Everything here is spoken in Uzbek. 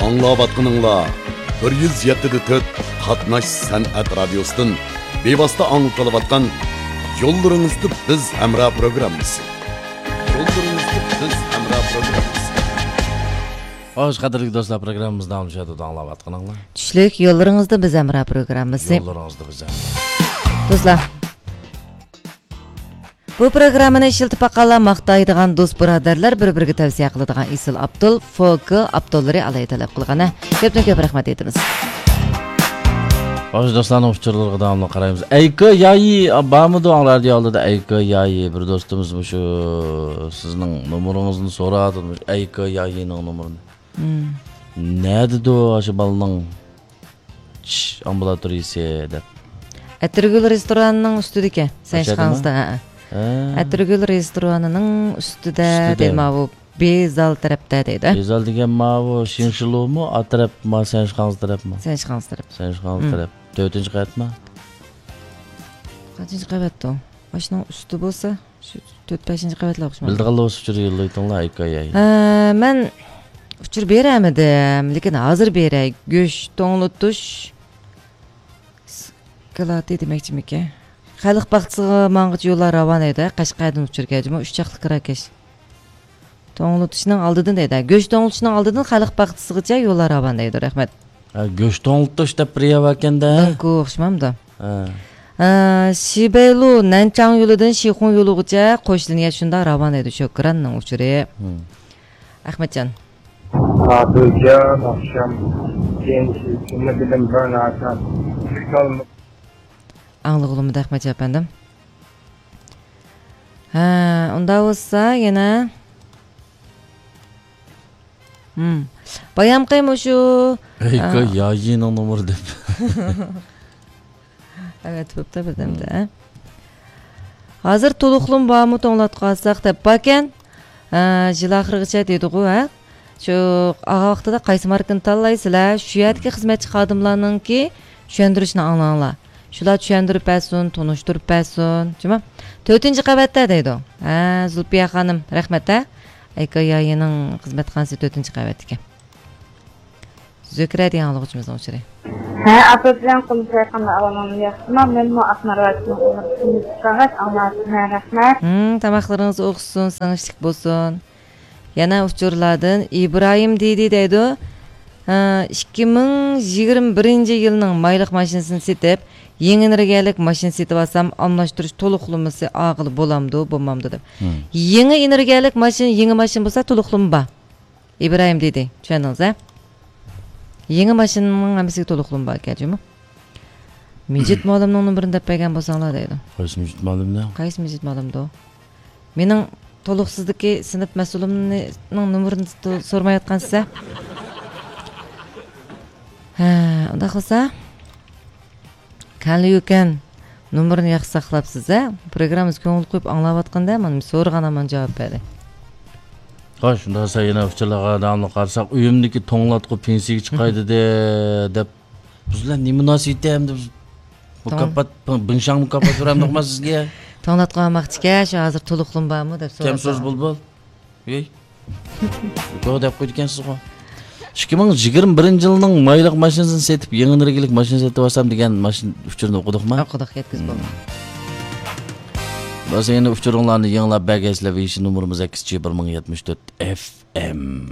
Аңлаватқаныңла 107.4 Қатнаш сәнәт радиосының бейбасты аңлатылыватқан Yollarınızda biz Emra programımız. Hoş qadrli dostlar, programımızda almışadı anlavatqanыңlar. Түшлік, yollarınızda biz Emra programımız. Yollarınızda biz. Dostlar, bu programını işiltip maqtaydigan dost birodarlar bir-biriga tavsiya qiladigan Isil Abdul, FOK Abdullari alay talab qilgani. Ko'p rahmat aytamiz. Hoş dostlarning uçurlarga davomli qaraymiz. Ayka yayi bamıdı radioda Ayka yayi bir dostumuz şu sizning nomeringizni so'radim. Ayka yayining nomerini. Ne dedi o aşı balının ambulatoriyasi deb. Atirgul restoranının üstüdeki. Sen çıkanızda. Atirgul restoranının üstüde deyma bu Bezal tarafta deydi. Bezal degan ma bu Shinshilo mu? A taraf ma sen çıkanız taraf mı? Sen çıkanız taraf. Sen çıkanız taraf. 4-cü qavat mı? Kaçıncı qavat o? Başının üstü bolsa, 4-5-ci qavatla oxşamay. Bildiğinle o uçur yıllaytınla Ayka yayi. Men uçur beremedim, lekin hazır berey. Göş, toңlutуш. Kalati demekçimiki. Xalq baxtçılığı mangıç yollar ravan edi. Qashqaydan uçur keldim. 3 çaqlı Qirakesh. Toңlutuşning aldıdan deydi. Göş toңlutuşning aldıdan xalq baxtçılığıca yollar ravan deydi. Rahmat. Göç toңlutуш deb priyav ekende. Danku oxşamamda. Shibelu Nanchang yo'lidan Shixun yo'ligacha qo'shilgan shunda ravan edi shu kranning uchuri. Ahmadjon. Adıcan akşam genç ne bilim böyle akşam. Anlıqlımı da Ahmadjon efendim. Unda olsa yana Bayam qayım şu Ayka yayining nomeri deb. Evet, bo'pti birdamda. Hozir to'liqlim bormi to'nglatqansaq deb bakan. Yil oxirigacha dedi-ku, ha? Shu vaqtida qaysi markani tanlaysizlar? Shu yerdagi xizmatchi xodimlarningki tushuntirishni anglanglar. Shular tushuntirib bersin, tunishtirib bersin, juma. 4-qavatda deydi. Zulfiya xonim, rahmat ha. Ayka yayining xizmatxonasi 4-qavatda. Zökre degan alg'uchimizdan o'chirey. Apa bilan konuşayotganda avvalom yaxshimi? Men mu aqnaratni qilib anlatishni rahmat. Tamoqlaringiz o'qsin, sinishlik bo'lsin. Yana uchurlardan İbrahim deydi. 2021-yilning mayliq mashinasini setib, yengilroq mashina setib olsam, almashtirish to'liqlamasi og'il bo'lamdi, bo'lmamdi deb. Yangi energiyalik mashina, yangi mashina bo'lsa to'liqlama bor. İbrahim deydi. Tushundingiz, ha? Yangi mashinaning hammasiga to'liqlim bor ekan-ku. Mijit molimning nomerini deb bergan bo'lsanglar deydi. Qaysi Mijit molimni? Qaysi Mijit molimdi? Mening to'liqsizlikka sinf mas'ulimning nomerini so'rmayotgansiz-a? Unda qilsa, qanday ekan nomerini yaxshi saqlabsiz-a? Programmamiz ko'ngil qo'yib anglayotganda men so'raganaman javob berdi. Shunda sayına uçurlarga davomli qarsak, uyimdagi to'nglatqi pensiyaga chiqaydi deb. Bizlar nima munosabat endi mukofot, binshang mukofot beramdiqmi sizga? To'nglatqi olmoqchiga, shu hozir to'liqlim bormi deb so'radi. Kim so'z bulbul? Ey. Qo'y deb qo'ygansiz-ku. 2021-yilning mayliq mashinasini setib, yangi energiyalik mashina setib olsam degan mashina uchurini o'qidikmi? O'qidik, yetkazib bo'ldi. Bazı yeni uçurumlarını yanılab belgesle ve işin numarımız 8-1074 FM.